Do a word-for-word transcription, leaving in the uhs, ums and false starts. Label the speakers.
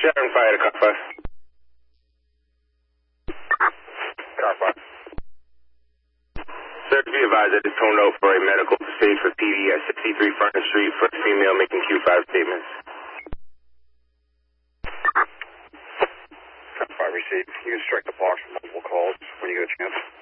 Speaker 1: seven, fire to car five. Car five. Sir, to be advised, I just toned out for a medical stage for P D at sixty-three Front Street for a female making Q five statements.
Speaker 2: Car five received. You can strike the box for multiple calls when you get a chance.